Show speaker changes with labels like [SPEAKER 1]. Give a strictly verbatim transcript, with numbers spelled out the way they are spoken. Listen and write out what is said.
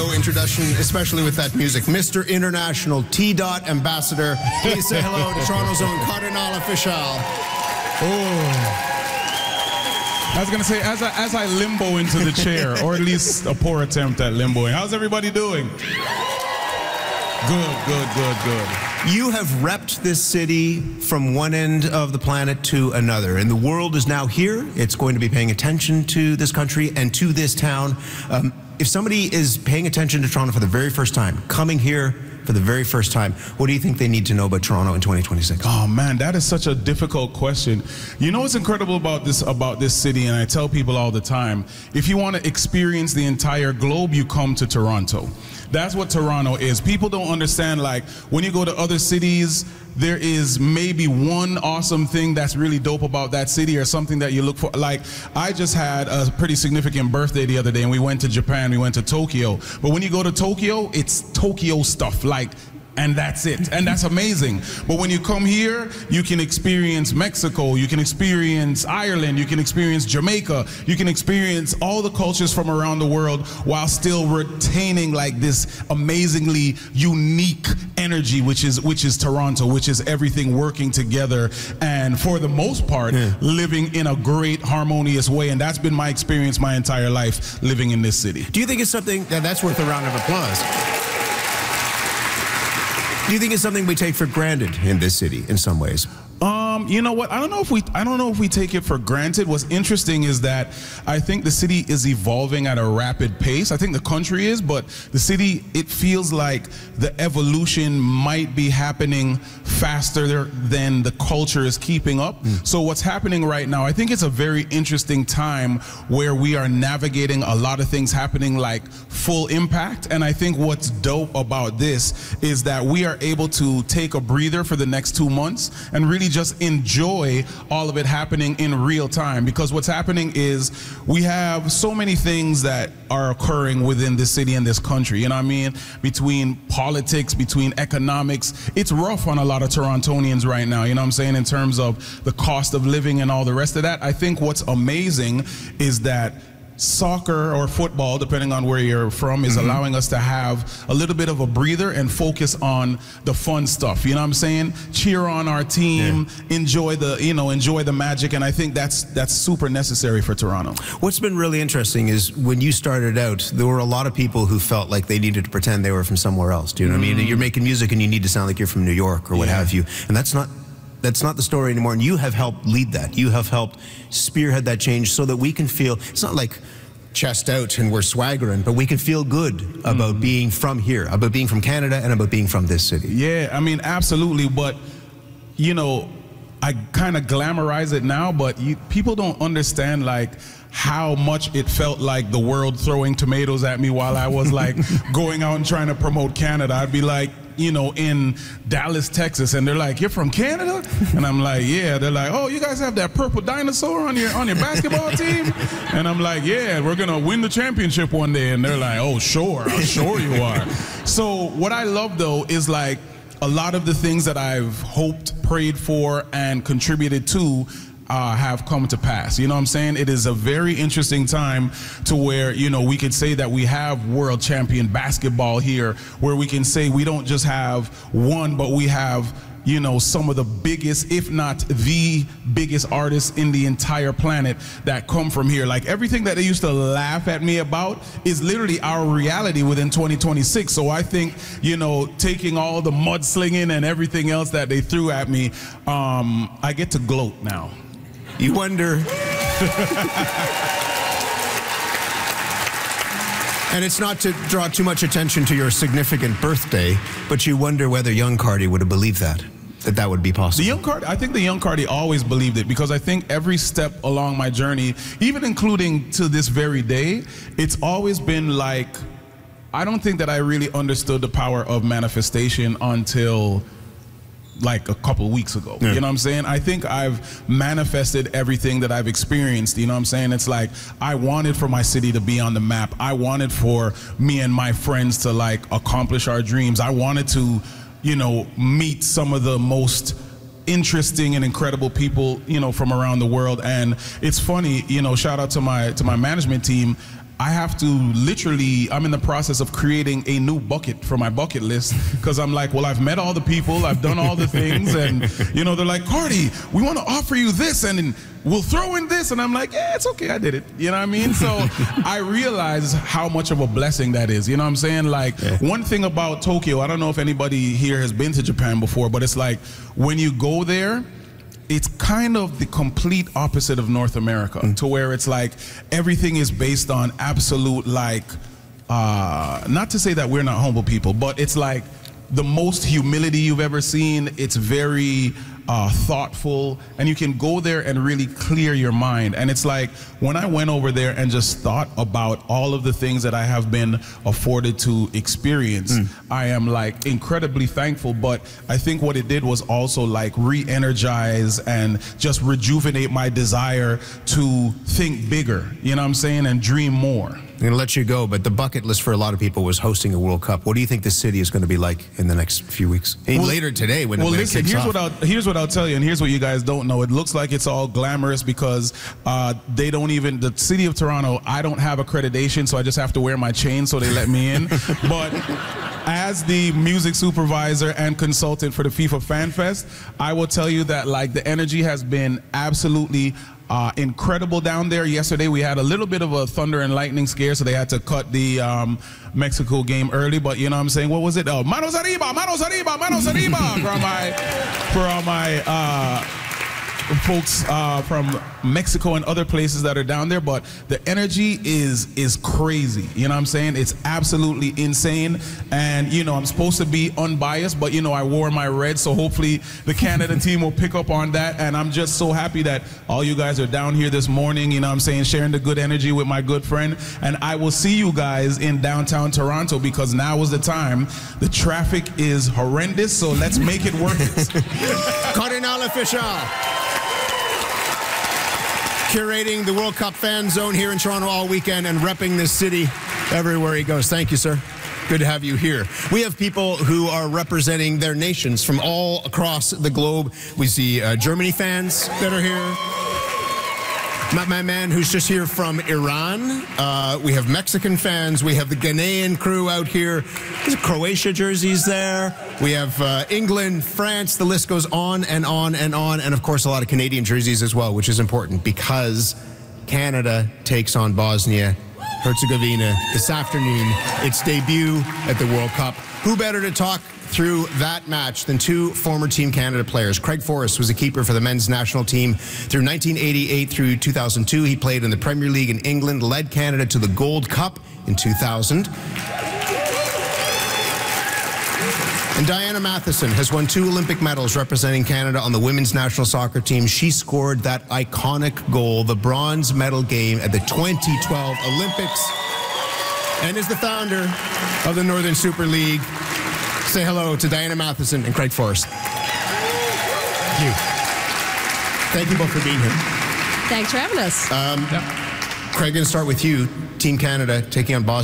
[SPEAKER 1] Introduction, especially with that music. Mister International T-Dot Ambassador. Please say hello to Toronto's own Cardinal Official.
[SPEAKER 2] Oh. I was going to say, as I, as I limbo into the chair, or at least a poor attempt at limboing. How's everybody doing? Good, good, good, good.
[SPEAKER 1] You have repped this city from one end of the planet to another, and the world is now here. It's going to be paying attention to this country and to this town. Um, if somebody is paying attention to Toronto for the very first time, coming here for the very first time, what do you think they need to know about Toronto in twenty twenty-six?
[SPEAKER 2] Oh man, that is such a difficult question. You know what's incredible about this about this city, and I tell people all the time, if you want to experience the entire globe, you come to Toronto. That's what Toronto is. People don't understand, like, when you go to other cities, there is maybe one awesome thing that's really dope about that city, or something that you look for. Like, I just had a pretty significant birthday the other day, and we went to Japan, we went to Tokyo. But when you go to Tokyo, it's Tokyo stuff, like, and that's it. And that's amazing. But when you come here, you can experience Mexico, you can experience Ireland, you can experience Jamaica, you can experience all the cultures from around the world while still retaining like this amazingly unique energy, which is which is Toronto, which is everything working together and for the most part yeah. living in a great harmonious way. And that's been my experience my entire life living in this city.
[SPEAKER 1] Do you think it's something that that's worth a round of applause? Do you think it's something we take for granted in this city in some ways?
[SPEAKER 2] Um, you know what? I don't know if we I don't know if we take it for granted. What's interesting is that I think the city is evolving at a rapid pace. I think the country is, but the city, it feels like the evolution might be happening faster than the culture is keeping up. Mm. So what's happening right now, I think it's a very interesting time where we are navigating a lot of things happening like full impact. And I think what's dope about this is that we are able to take a breather for the next two months and really just enjoy all of it happening in real time, because what's happening is we have so many things that are occurring within this city and this country, you know what I mean? Between politics, between economics, it's rough on a lot of Torontonians right now, you know what I'm saying, in terms of the cost of living and all the rest of that. I think what's amazing is that soccer or football, depending on where you're from, is mm-hmm. allowing us to have a little bit of a breather and focus on the fun stuff. You know what I'm saying? Cheer on our team, yeah. enjoy the, you know, enjoy the magic, and I think that's that's super necessary for Toronto.
[SPEAKER 1] What's been really interesting is when you started out, there were a lot of people who felt like they needed to pretend they were from somewhere else. Do you know mm-hmm. what I mean? You're making music and you need to sound like you're from New York or what yeah. have you, and that's not That's not the story anymore, and you have helped lead that. You have helped spearhead that change so that we can feel, it's not like chest out and we're swaggering, but we can feel good about mm. being from here, about being from Canada, and about being from this city.
[SPEAKER 2] Yeah, I mean, absolutely, but, you know, I kind of glamorize it now, but you, people don't understand, like, how much it felt like the world throwing tomatoes at me while I was, like, going out and trying to promote Canada. I'd be like, you know, in Dallas, Texas, and they're like, "You're from Canada?" And I'm like, "Yeah." They're like, "Oh, you guys have that purple dinosaur on your on your basketball team?" And I'm like, "Yeah, we're gonna win the championship one day." And they're like, "Oh, sure, I'm sure you are." So what I love though is like a lot of the things that I've hoped, prayed for, and contributed to Uh, have come to pass. You know what I'm saying? It is a very interesting time to where, you know, we could say that we have world champion basketball here, where we can say we don't just have one, but we have, you know, some of the biggest, if not the biggest artists in the entire planet that come from here. Like everything that they used to laugh at me about is literally our reality within twenty twenty-six. So I think, you know, taking all the mudslinging and everything else that they threw at me, um, I get to gloat now.
[SPEAKER 1] You wonder. And it's not to draw too much attention to your significant birthday, but you wonder whether young Cardi would have believed that, that that would be possible.
[SPEAKER 2] The young Cardi, I think the young Cardi always believed it, because I think every step along my journey, even including to this very day, it's always been like, I don't think that I really understood the power of manifestation until like a couple of weeks ago. Yeah. You know what I'm saying? I think I've manifested everything that I've experienced. You know what I'm saying? It's like, I wanted for my city to be on the map. I wanted for me and my friends to like accomplish our dreams. I wanted to, you know, meet some of the most interesting and incredible people, you know, from around the world. And it's funny, you know, shout out to my to my management team. I have to literally, I'm in the process of creating a new bucket for my bucket list, because I'm like, well, I've met all the people, I've done all the things, and, you know, they're like, Cardi, we want to offer you this, and we'll throw in this, and I'm like, yeah, it's okay, I did it, you know what I mean? So I realize how much of a blessing that is, you know what I'm saying? Like, yeah. One thing about Tokyo, I don't know if anybody here has been to Japan before, but it's like, when you go there, it's kind of the complete opposite of North America, mm. to where it's like everything is based on absolute, like, uh, not to say that we're not humble people, but it's like the most humility you've ever seen. It's very uh, thoughtful, and you can go there and really clear your mind. And it's like, when I went over there and just thought about all of the things that I have been afforded to experience, mm. I am like incredibly thankful. But I think what it did was also like re-energize and just rejuvenate my desire to think bigger, you know what I'm saying, and dream more.
[SPEAKER 1] I'm going to let you go, but the bucket list for a lot of people was hosting a World Cup. What do you think the city is going to be like in the next few weeks? And well, later today when,
[SPEAKER 2] well,
[SPEAKER 1] when
[SPEAKER 2] listen,
[SPEAKER 1] it kicks
[SPEAKER 2] here's
[SPEAKER 1] off.
[SPEAKER 2] What I'll, here's what I'll tell you, and here's what you guys don't know. It looks like it's all glamorous because uh, they don't even, the city of Toronto, I don't have accreditation, so I just have to wear my chain so they let me in. But as the music supervisor and consultant for the FIFA Fan Fest, I will tell you that like the energy has been absolutely Uh, incredible down there. Yesterday we had a little bit of a thunder and lightning scare, so they had to cut the um, Mexico game early, but you know what I'm saying? What was it? Oh, manos arriba, manos arriba, manos arriba for my, for all my uh, folks uh, from Mexico and other places that are down there. But the energy is is crazy, you know what I'm saying? It's absolutely insane. And you know, I'm supposed to be unbiased, but you know, I wore my red, so hopefully the Canada team will pick up on that. And I'm just so happy that all you guys are down here this morning, you know what I'm saying, sharing the good energy with my good friend. And I will see you guys in downtown Toronto, because now is the time. The traffic is horrendous, so let's make it worth it.
[SPEAKER 1] Cardinal Official, curating the World Cup fan zone here in Toronto all weekend and repping this city everywhere he goes. Thank you, sir. Good to have you here. We have people who are representing their nations from all across the globe. We see uh, Germany fans that are here. My, my man who's just here from Iran. Uh, we have Mexican fans. We have the Ghanaian crew out here. There's Croatia jerseys there. We have uh, England, France. The list goes on and on and on. And, of course, a lot of Canadian jerseys as well, which is important because Canada takes on Bosnia Herzegovina this afternoon. Its debut at the World Cup. Who better to talk through that match than two former Team Canada players? Craig Forrest was a keeper for the men's national team through nineteen eighty-eight through two thousand two. He played in the Premier League in England, led Canada to the Gold Cup in two thousand. And Diana Matheson has won two Olympic medals representing Canada on the women's national soccer team. She scored that iconic goal, the bronze medal game at the twenty twelve Olympics, and is the founder of the Northern Super League. Say hello to Diana Matheson and Craig Forrest. Thank you. Thank you both for being here.
[SPEAKER 3] Thanks for having us.
[SPEAKER 1] Um, yeah. Craig, going to start with you. Team Canada taking on Bosnia.